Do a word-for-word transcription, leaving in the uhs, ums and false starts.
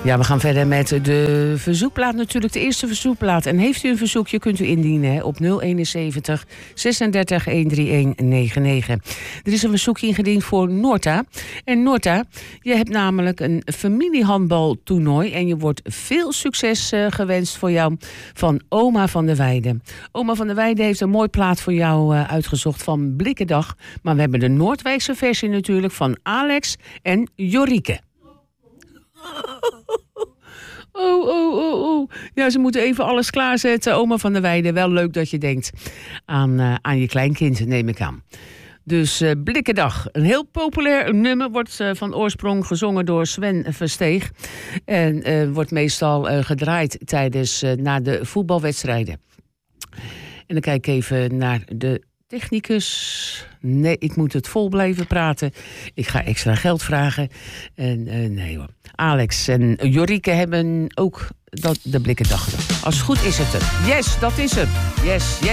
Ja, we gaan verder met de verzoekplaat natuurlijk, de eerste verzoekplaat. En heeft u een verzoekje, kunt u indienen hè, op nul eenenzeventig zesendertig honderdnegenennegentig. Er is een verzoekje ingediend voor Noorta. En Noorta, je hebt namelijk een familiehandbaltoernooi en je wordt veel succes uh, gewenst voor jou van Oma van der Weijden. Oma van der Weijden heeft een mooi plaat voor jou uh, uitgezocht van Blikkendag. Maar we hebben de Noordwijkse versie natuurlijk van Alex en Jorike. Oh, oh, oh, oh. Ja, ze moeten even alles klaarzetten. Oma van der Weijden, wel leuk dat je denkt aan, uh, aan je kleinkind, neem ik aan. Dus uh, Blikkendag, een heel populair nummer, wordt uh, van oorsprong gezongen door Sven Versteeg. En uh, wordt meestal uh, gedraaid tijdens uh, na de voetbalwedstrijden. En dan kijk ik even naar de technicus. Nee, ik moet het vol blijven praten. Ik ga extra geld vragen. En uh, nee hoor. Alex en Jorike hebben ook dat, de Blikkendag gedaan. Als het goed is het er. Yes, dat is hem. Yes, yes.